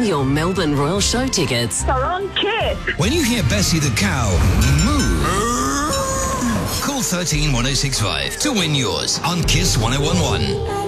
your Melbourne Royal Show tickets are on Kiss. When you hear Bessie the cow moo, call 13 1065 to win yours on Kiss 1011.